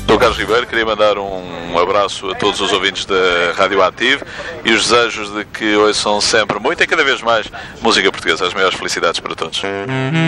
Sou Carlos Ribeiro, queria mandar um abraço a todos os ouvintes da Rádio Ativo e os desejos de que ouçam sempre muito e cada vez mais música portuguesa. As maiores felicidades para todos.